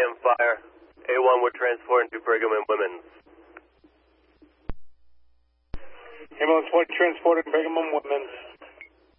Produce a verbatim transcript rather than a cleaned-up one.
and fire. A one, we're transporting to Brigham and Women's. Ambulance one transported Brigham and Women's.